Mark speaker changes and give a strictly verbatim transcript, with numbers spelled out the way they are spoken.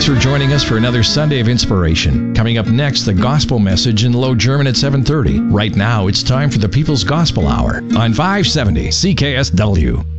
Speaker 1: Thanks for joining us for another Sunday of Inspiration. Coming up next, the gospel message in Low German at seven thirty. Right now, it's time for the People's Gospel Hour on five seventy C K S W.